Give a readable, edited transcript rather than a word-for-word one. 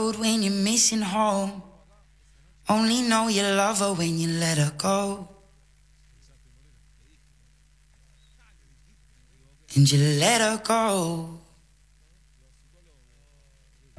road when you're missing home. Only know you love her when you let her go. And you let her go.